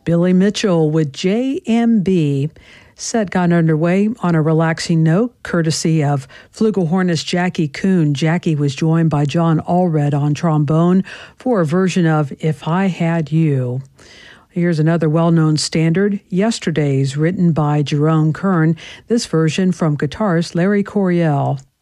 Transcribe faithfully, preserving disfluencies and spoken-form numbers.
Billy Mitchell with J M B. Set got underway on a relaxing note, courtesy of flugelhornist Jackie Kuhn. Jackie was joined by John Allred on trombone for a version of If I Had You. Here's another well-known standard, Yesterdays, written by Jerome Kern. This version from guitarist Larry Coryell.